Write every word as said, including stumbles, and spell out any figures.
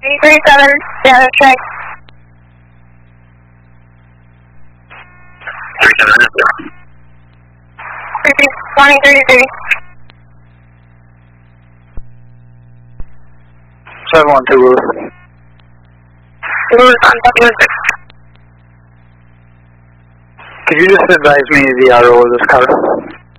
three seven, data check. three seven, twenty thirty-three. seven one two, Lewis. Lewis on W six. Could you just advise me the R O of this car?